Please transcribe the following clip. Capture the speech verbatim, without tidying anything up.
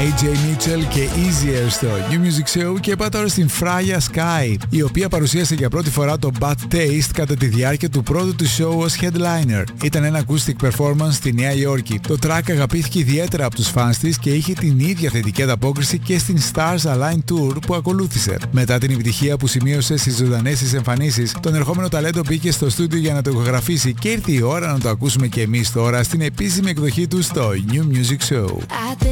έι τζέι Mitchell και Easier στο New Music Show. Και πάω τώρα στην Fraya Sky, η οποία παρουσίασε για πρώτη φορά το Bad Taste κατά τη διάρκεια του πρώτου του show ως headliner. Ήταν ένα acoustic performance στη Νέα Υόρκη. Το track αγαπήθηκε ιδιαίτερα από τους fans της και είχε την ίδια θετική ανταπόκριση και στην Stars Align Tour που ακολούθησε. Μετά την επιτυχία που σημείωσε στις ζωντανές της εμφανίσεις, τον ερχόμενο ταλέντο μπήκε στο στούντιο για να το ηχογραφήσει και ήρθε η ώρα να το ακούσουμε και εμείς τώρα στην επίσημη εκδοχή του στο New Music Show.